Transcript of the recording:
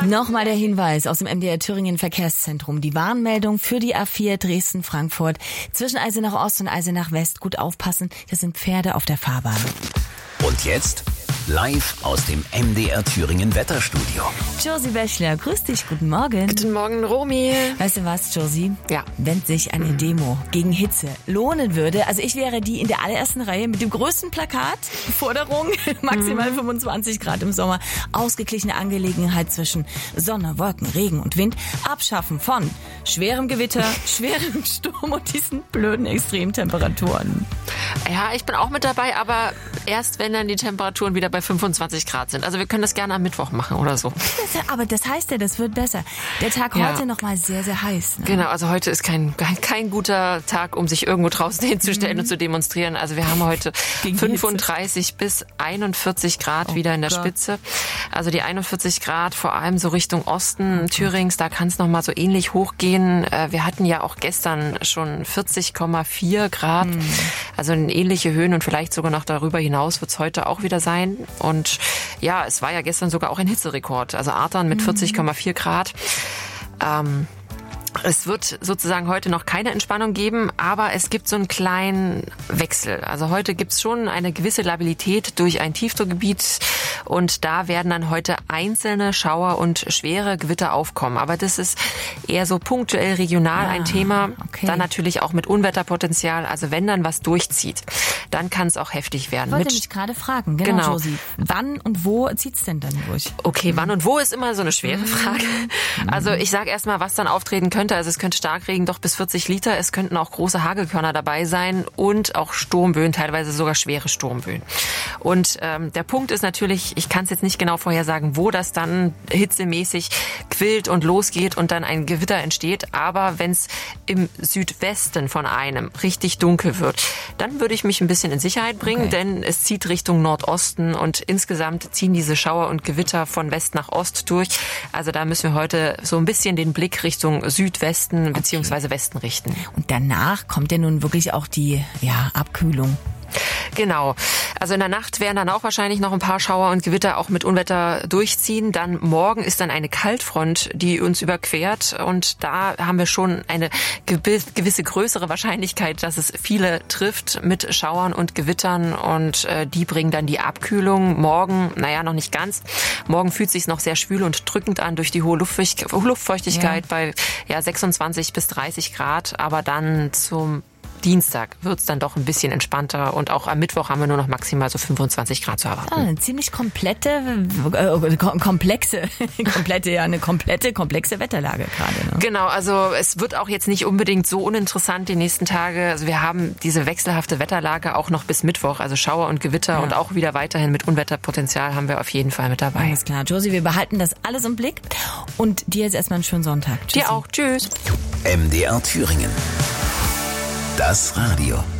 Nochmal der Hinweis aus dem MDR Thüringen Verkehrszentrum. Die Warnmeldung für die A4 Dresden-Frankfurt. Zwischen Eisenach Ost und Eisenach West. Gut aufpassen, das sind Pferde auf der Fahrbahn. Und jetzt live aus dem MDR Thüringen Wetterstudio. Josie Bächler, grüß dich, guten Morgen. Guten Morgen, Romy. Weißt du was, Josie? Ja. Wenn sich eine Demo gegen Hitze lohnen würde, also ich wäre die in der allerersten Reihe mit dem größten Plakat, Forderung, maximal 25 Grad im Sommer, ausgeglichene Angelegenheit zwischen Sonne, Wolken, Regen und Wind, Abschaffen von schwerem Gewitter, schwerem Sturm und diesen blöden Extremtemperaturen. Ja, ich bin auch mit dabei, aber erst wenn dann die Temperaturen wieder bei 25 Grad sind. Also wir können das gerne am Mittwoch machen oder so. Aber das heißt ja, das wird besser. Der Tag heute noch mal sehr, sehr heiß. Ne? Genau, also heute ist kein guter Tag, um sich irgendwo draußen hinzustellen und zu demonstrieren. Also wir haben heute 35 bis 41 Grad wieder in der Spitze. Also die 41 Grad vor allem so Richtung Osten Thürings, da kann es noch mal so ähnlich hochgehen. Wir hatten ja auch gestern schon 40,4 Grad. Also in ähnliche Höhen und vielleicht sogar noch darüber hinaus wird es heute auch wieder sein. Und ja, es war ja gestern sogar auch ein Hitzerekord. Also Artern mit 40,4 Grad. Es wird sozusagen heute noch keine Entspannung geben, aber es gibt so einen kleinen Wechsel. Also heute gibt es schon eine gewisse Labilität durch ein Tiefdruckgebiet und da werden dann heute einzelne Schauer und schwere Gewitter aufkommen. Aber das ist eher so punktuell regional ein Thema. Okay. Dann natürlich auch mit Unwetterpotenzial. Also wenn dann was durchzieht, dann kann es auch heftig werden. Ich wollte mich gerade fragen, genau. Josie. Wann und wo zieht's denn dann durch? Okay, wann und wo ist immer so eine schwere Frage. Also ich sage erstmal, was dann auftreten könnte. Also es könnte Starkregen doch bis 40 Liter. Es könnten auch große Hagelkörner dabei sein und auch Sturmböen, teilweise sogar schwere Sturmböen. Und der Punkt ist natürlich, ich kann es jetzt nicht genau vorhersagen, wo das dann hitzemäßig quillt und losgeht und dann ein Gewitter entsteht. Aber wenn es im Südwesten von einem richtig dunkel wird, dann würde ich mich ein bisschen in Sicherheit bringen, denn es zieht Richtung Nordosten und insgesamt ziehen diese Schauer und Gewitter von West nach Ost durch. Also da müssen wir heute so ein bisschen den Blick Richtung Südwesten bzw. Westen richten. Und danach kommt ja nun wirklich auch die Abkühlung. Genau. Also in der Nacht werden dann auch wahrscheinlich noch ein paar Schauer und Gewitter auch mit Unwetter durchziehen. Dann morgen ist dann eine Kaltfront, die uns überquert. Und da haben wir schon eine gewisse größere Wahrscheinlichkeit, dass es viele trifft mit Schauern und Gewittern. Und die bringen dann die Abkühlung. Morgen, noch nicht ganz. Morgen fühlt es sich noch sehr schwül und drückend an durch die hohe Luftfeuchtigkeit bei 26 bis 30 Grad. Aber dann zum Dienstag wird es dann doch ein bisschen entspannter und auch am Mittwoch haben wir nur noch maximal so 25 Grad zu erwarten. Eine ziemlich komplexe Wetterlage gerade. Ne? Genau, also es wird auch jetzt nicht unbedingt so uninteressant die nächsten Tage. Also wir haben diese wechselhafte Wetterlage auch noch bis Mittwoch, also Schauer und Gewitter und auch wieder weiterhin mit Unwetterpotenzial haben wir auf jeden Fall mit dabei. Alles klar, Josie, wir behalten das alles im Blick und dir jetzt erstmal einen schönen Sonntag. Tschüssi. Dir auch, tschüss. MDR Thüringen. Das Radio.